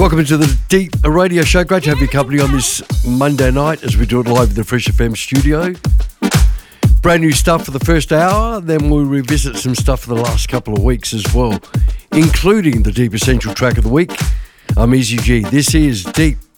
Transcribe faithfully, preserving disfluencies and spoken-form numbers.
Welcome into the Deep Radio Show. Great to have your company on this Monday night as we do it live in the Fresh F M studio. Brand new stuff for the first hour, then we'll revisit some stuff for the last couple of weeks as well, including the Deep Essential track of the week. I'm Easy G. This is Deep